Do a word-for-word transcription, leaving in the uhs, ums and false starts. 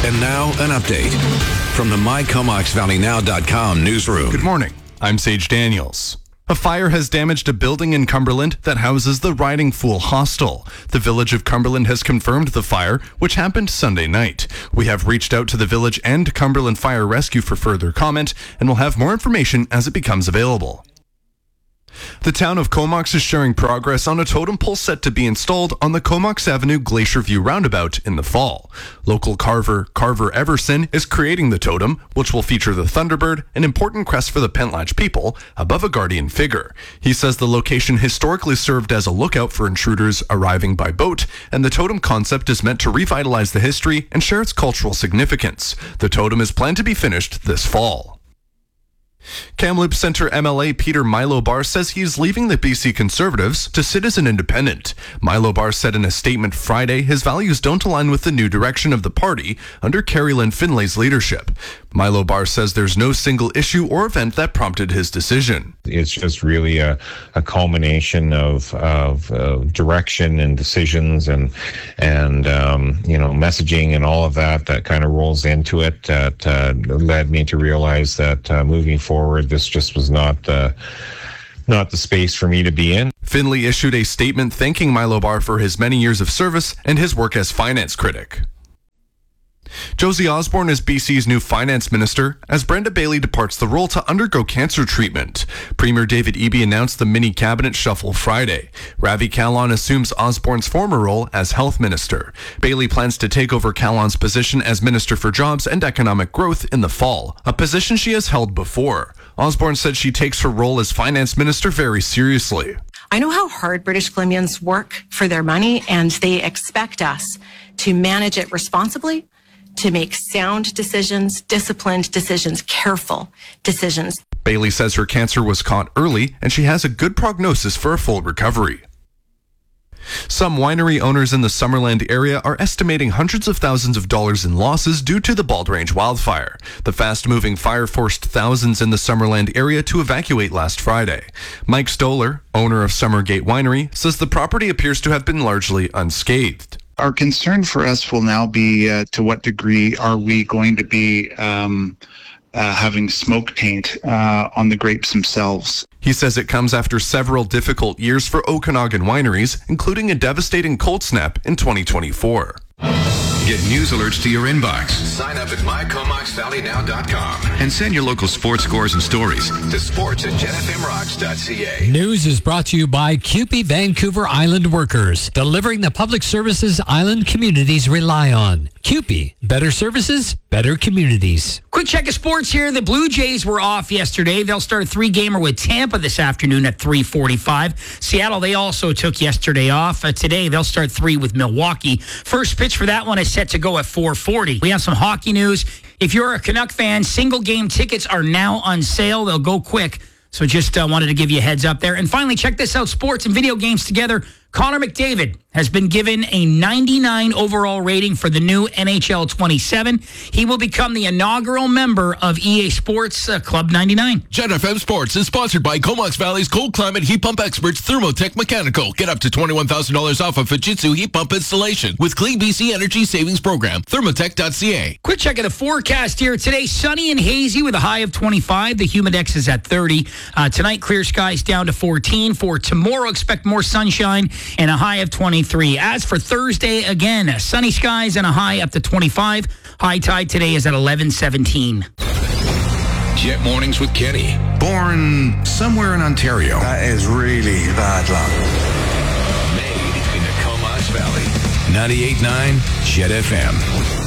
And now, an update from the my comox valley now dot com newsroom. Good morning. I'm Sage Daniels. A fire has damaged a building in Cumberland that houses the Riding Fool Hostel. The Village of Cumberland has confirmed the fire, which happened Sunday night. We have reached out to the Village and Cumberland Fire Rescue for further comment, and will have more information as it becomes available. The town of Comox is sharing progress on a totem pole set to be installed on the Comox Avenue Glacier View roundabout in the fall. Local carver Carver Everson is creating the totem, which will feature the Thunderbird, an important crest for the Pentlatch people, above a guardian figure. He says the location historically served as a lookout for intruders arriving by boat, and the totem concept is meant to revitalize the history and share its cultural significance. The totem is planned to be finished this fall. Kamloops Centre M L A Peter Milo Barr says he is leaving the B C Conservatives to sit as an independent. Milo Barr said in a statement Friday his values don't align with the new direction of the party under Carrie Lynn Finlay's leadership. Milo Barr says there's no single issue or event that prompted his decision. It's just really a, a culmination of, of uh, direction and decisions and and um, you know messaging and all of that that kind of rolls into it that uh, led me to realize that uh, moving forward Forward, this just was not uh, not the space for me to be in. Finlay issued a statement thanking Milo Barr for his many years of service and his work as finance critic. Josie Osborne is B C's new finance minister as Brenda Bailey departs the role to undergo cancer treatment. Premier David Eby announced the mini cabinet shuffle Friday. Ravi Kahlon assumes Osborne's former role as health minister. Bailey plans to take over Kahlon's position as Minister for Jobs and Economic Growth in the fall, a position she has held before. Osborne said she takes her role as finance minister very seriously. I know how hard British Columbians work for their money, and they expect us to manage it responsibly, to make sound decisions, disciplined decisions, careful decisions. Bailey says her cancer was caught early and she has a good prognosis for a full recovery. Some winery owners in the Summerland area are estimating hundreds of thousands of dollars in losses due to the Bald Range wildfire. The fast-moving fire forced thousands in the Summerland area to evacuate last Friday. Mike Stoller, owner of Summergate Winery, says the property appears to have been largely unscathed. Our concern for us will now be uh, to what degree are we going to be um, uh, having smoke taint uh, on the grapes themselves. He says it comes after several difficult years for Okanagan wineries, including a devastating cold snap in twenty twenty-four. Get news alerts to your inbox. Sign up at my comox valley now dot com and send your local sports scores and stories to sports at jet f m rocks dot c a. News is brought to you by C U P E Vancouver Island Workers, delivering the public services island communities rely on. C U P E, better services, better communities. Quick check of sports here. The Blue Jays were off yesterday. They'll start a three-gamer with Tampa this afternoon at three forty-five. Seattle, they also took yesterday off. Uh, today, they'll start three with Milwaukee. First pitch for that one is set to go at four forty. We have some hockey news. If you're a Canuck fan, single-game tickets are now on sale. They'll go quick. So just uh, wanted to give you a heads up there. And finally, check this out. Sports and video games together. Connor McDavid has been given a ninety-nine overall rating for the new N H L twenty-seven. He will become the inaugural member of E A Sports uh, Club ninety-nine. Jet F M Sports is sponsored by Comox Valley's cold climate heat pump experts Thermotech Mechanical. Get up to twenty-one thousand dollars off a Fujitsu heat pump installation with Clean B C Energy Savings Program. Thermotech dot c a. Quick check of the forecast here. Today, sunny and hazy with a high of twenty-five. The humidex is at thirty. Uh, tonight, clear skies down to fourteen. For tomorrow, expect more sunshine and a high of twenty-three. As for Thursday, again, sunny skies and a high up to twenty-five. High tide today is at eleven seventeen. Jet Mornings with Kenny. Born somewhere in Ontario. That is really bad luck. Made in the Comox Valley. ninety-eight point nine Jet F M.